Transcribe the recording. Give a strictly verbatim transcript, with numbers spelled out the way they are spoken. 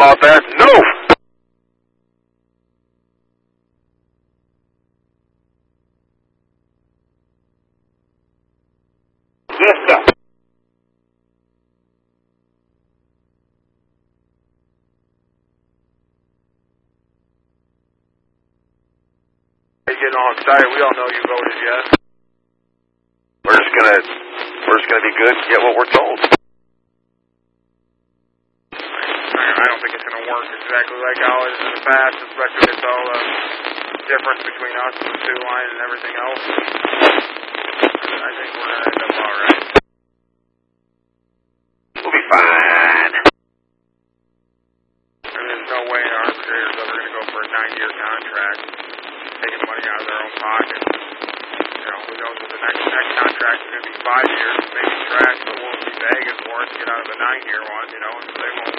about that? No! Yes, sir. You're getting all excited. We all know you voted yes. We're just gonna, we're just gonna be good and get what we're told. I don't think it's gonna work exactly like how it is in the past, especially with all the difference between us and the two line and everything else. I think we're gonna end up all right. We'll be fine. And there's no way our arbitrators ever gonna go for a nine-year contract, taking money out of their own pocket. You know, who knows if the next next contract is going to be five years, maybe trash, but we'll be begging for it to get out of the nine-year one, you know, and they won't